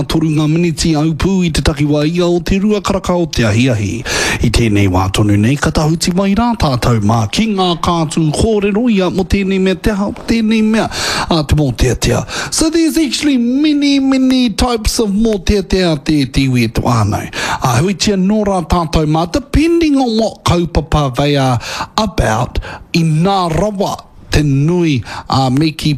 toru ngā miniti au pū I te takiwa ia o te rua karaka o te ahiahi. I tēnei wā tonu nei katahuti mai rā tātou mā ki ngā kātū kōrero ia mo tēnei mea te hau, tēnei mea te mō tea. So there's actually many types of mō tea te tiwi e tu ānau. Hui tia nō rā tātou mā, depending on what kaupapa they are about, I nā rawa te nui me ki